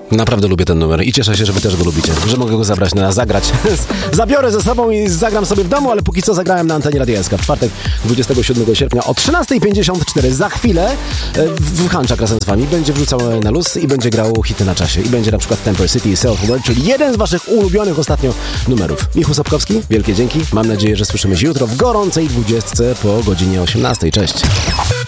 Naprawdę lubię ten numer i cieszę się, że wy też go lubicie, że mogę go zagrać. Zabiorę ze sobą i zagram sobie w domu, ale póki co zagrałem na antenie Radia SK w czwartek 27 sierpnia o 13:54. Za chwilę Hanczak razem z wami będzie wrzucał na luz i będzie grał hity na czasie. I będzie na przykład Temper City i Self-Aware, czyli jeden z waszych ulubionych ostatnio numerów. Michu Sobkowski, wielkie dzięki. Mam nadzieję, że słyszymy się jutro w gorącej 20 po godzinie 18. Cześć.